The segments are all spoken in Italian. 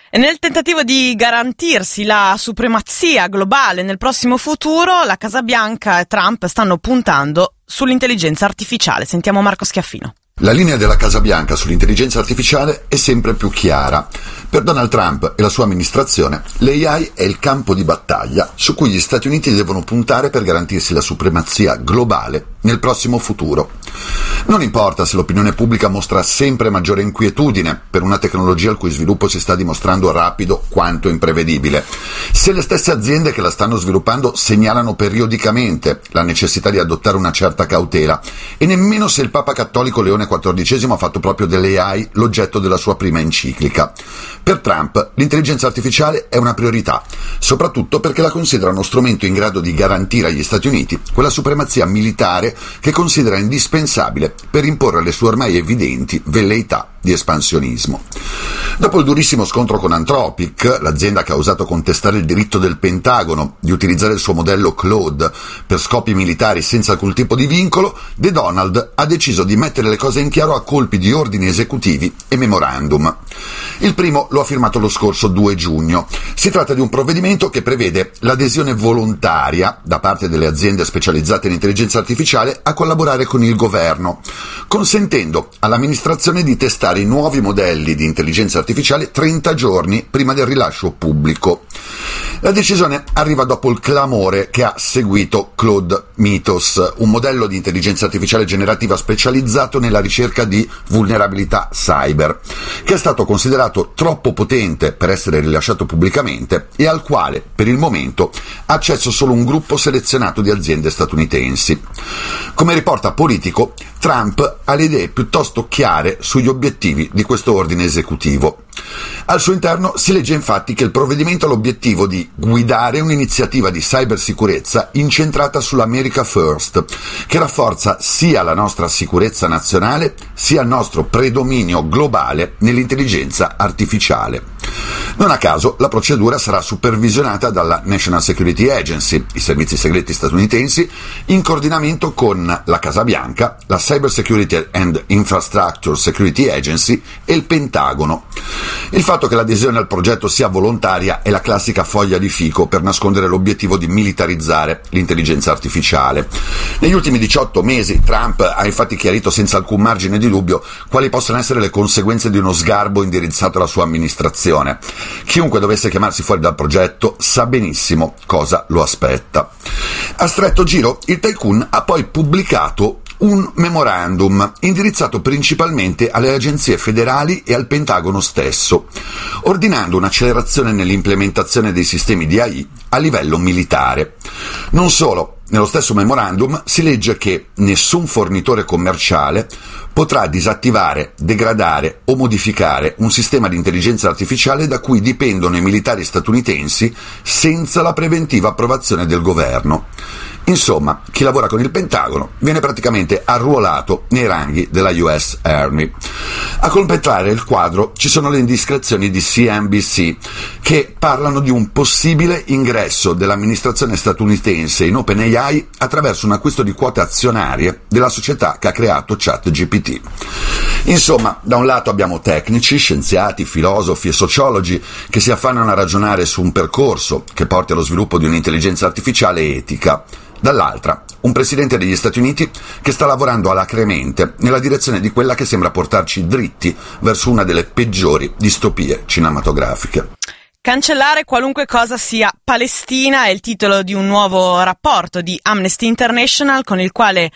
E nel tentativo di garantirsi la supremazia globale nel prossimo futuro, la Casa Bianca e Trump stanno puntando sull'intelligenza artificiale. Sentiamo Marco Schiaffino. La linea della Casa Bianca sull'intelligenza artificiale è sempre più chiara. Per Donald Trump e la sua amministrazione, l'AI è il campo di battaglia su cui gli Stati Uniti devono puntare per garantirsi la supremazia globale nel prossimo futuro. Non importa se l'opinione pubblica mostra sempre maggiore inquietudine per una tecnologia il cui sviluppo si sta dimostrando rapido quanto imprevedibile. Se le stesse aziende che la stanno sviluppando segnalano periodicamente la necessità di adottare una certa cautela, e nemmeno se il Papa Cattolico Leone XIV ha fatto proprio dell'AI l'oggetto della sua prima enciclica. Per Trump l'intelligenza artificiale è una priorità, soprattutto perché la considera uno strumento in grado di garantire agli Stati Uniti quella supremazia militare che considera indispensabile per imporre le sue ormai evidenti velleità di espansionismo. Dopo il durissimo scontro con Anthropic, l'azienda che ha osato contestare il diritto del Pentagono di utilizzare il suo modello Claude per scopi militari senza alcun tipo di vincolo, The Donald ha deciso di mettere le cose in chiaro a colpi di ordini esecutivi e memorandum. Il primo lo ha firmato lo scorso 2 giugno. Si tratta di un provvedimento che prevede l'adesione volontaria da parte delle aziende specializzate in intelligenza artificiale a collaborare con il governo, consentendo all'amministrazione di testare i nuovi modelli di intelligenza artificiale 30 giorni prima del rilascio pubblico. La decisione arriva dopo il clamore che ha seguito Claude Mythos, un modello di intelligenza artificiale generativa specializzato nella ricerca di vulnerabilità cyber, che è stato considerato troppo potente per essere rilasciato pubblicamente e al quale, per il momento, ha accesso solo un gruppo selezionato di aziende statunitensi. Come riporta Politico, Trump ha le idee piuttosto chiare sugli obiettivi di questo ordine esecutivo. Al suo interno si legge infatti che il provvedimento ha l'obiettivo di guidare un'iniziativa di cybersicurezza incentrata sull'America First, che rafforza sia la nostra sicurezza nazionale sia il nostro predominio globale nell'intelligenza artificiale. Non a caso la procedura sarà supervisionata dalla National Security Agency, i servizi segreti statunitensi, in coordinamento con la Casa Bianca, la Cyber Security and Infrastructure Security Agency e il Pentagono. Il fatto che l'adesione al progetto sia volontaria è la classica foglia di fico per nascondere l'obiettivo di militarizzare l'intelligenza artificiale. Negli ultimi 18 mesi Trump ha infatti chiarito senza alcun margine di dubbio quali possono essere le conseguenze di uno sgarbo indirizzato alla sua amministrazione. Chiunque dovesse chiamarsi fuori dal progetto sa benissimo cosa lo aspetta. A stretto giro, il tycoon ha poi pubblicato un memorandum indirizzato principalmente alle agenzie federali e al Pentagono stesso, ordinando un'accelerazione nell'implementazione dei sistemi di AI a livello militare. Non solo, nello stesso memorandum si legge che nessun fornitore commerciale potrà disattivare, degradare o modificare un sistema di intelligenza artificiale da cui dipendono i militari statunitensi senza la preventiva approvazione del governo. Insomma, chi lavora con il Pentagono viene praticamente arruolato nei ranghi della US Army. A completare il quadro ci sono le indiscrezioni di CNBC che parlano di un possibile ingresso dell'amministrazione statunitense in OpenAI attraverso un acquisto di quote azionarie della società che ha creato ChatGPT. Insomma, da un lato abbiamo tecnici, scienziati, filosofi e sociologi che si affannano a ragionare su un percorso che porti allo sviluppo di un'intelligenza artificiale etica. Dall'altra, un presidente degli Stati Uniti che sta lavorando alacremente nella direzione di quella che sembra portarci dritti verso una delle peggiori distopie cinematografiche. Cancellare qualunque cosa sia Palestina è il titolo di un nuovo rapporto di Amnesty International con il quale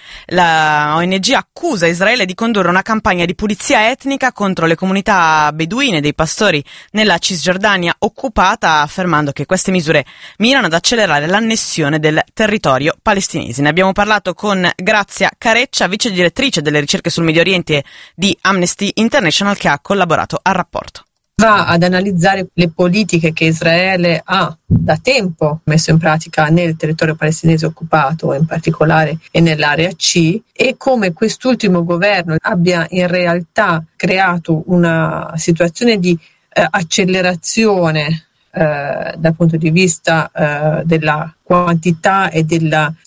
la ONG accusa Israele di condurre una campagna di pulizia etnica contro le comunità beduine dei pastori nella Cisgiordania occupata, affermando che queste misure mirano ad accelerare l'annessione del territorio palestinese. Ne abbiamo parlato con Grazia Careccia, vice direttrice delle ricerche sul Medio Oriente di Amnesty International, che ha collaborato al rapporto. Va ad analizzare le politiche che Israele ha da tempo messo in pratica nel territorio palestinese occupato, in particolare e nell'area C, e come quest'ultimo governo abbia in realtà creato una situazione di accelerazione dal punto di vista della quantità e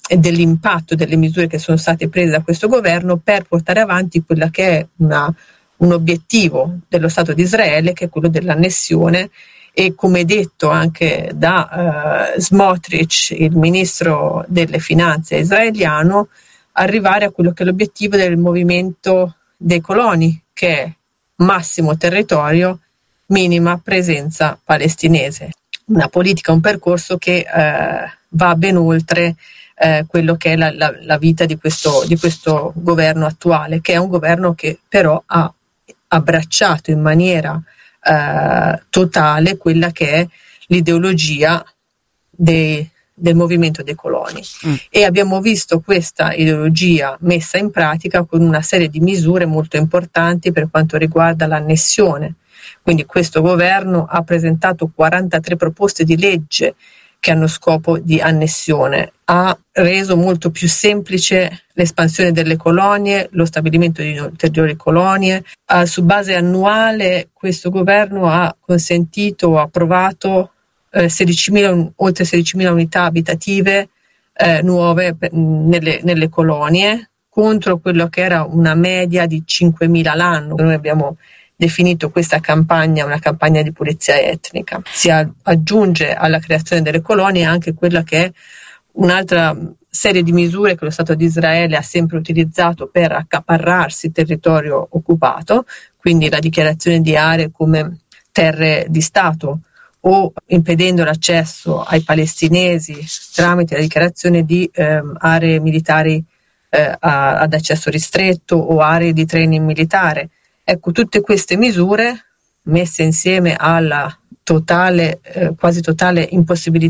dell'impatto delle misure che sono state prese da questo governo per portare avanti quella che è una un obiettivo dello Stato di Israele, che è quello dell'annessione, e come detto anche da Smotrich, il ministro delle finanze israeliano, arrivare a quello che è l'obiettivo del movimento dei coloni, che è massimo territorio, minima presenza palestinese. Una politica, un percorso che va ben oltre quello che è la vita di questo governo attuale, che è un governo che però ha abbracciato in maniera totale quella che è l'ideologia del movimento dei coloni. E abbiamo visto questa ideologia messa in pratica con una serie di misure molto importanti per quanto riguarda l'annessione. Quindi questo governo ha presentato 43 proposte di legge che hanno scopo di annessione, ha reso molto più semplice l'espansione delle colonie, lo stabilimento di ulteriori colonie. Su base annuale questo governo ha consentito o approvato oltre 16.000 unità abitative nuove nelle colonie, contro quello che era una media di 5.000 l'anno. Noi abbiamo definito questa campagna una campagna di pulizia etnica. Si aggiunge alla creazione delle colonie anche quella che è un'altra serie di misure che lo Stato di Israele ha sempre utilizzato per accaparrarsi il territorio occupato, quindi la dichiarazione di aree come terre di Stato, o impedendo l'accesso ai palestinesi tramite la dichiarazione di aree militari ad accesso ristretto o aree di training militare. Ecco, tutte queste misure messe insieme alla quasi totale impossibilità